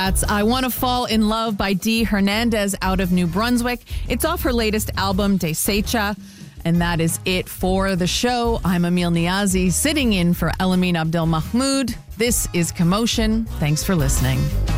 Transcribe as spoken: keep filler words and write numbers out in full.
That's I Want to Fall in Love by Dee Hernandez out of New Brunswick. It's off her latest album, Desecha. And that is it for the show. I'm Emil Niazi, sitting in for Elamine Abdel Mahmoud. This is Commotion. Thanks for listening.